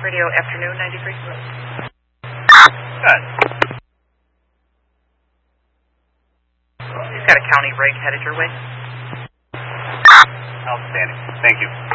Radio afternoon 93. Good. He's got a county rig headed your way. Outstanding. Thank you.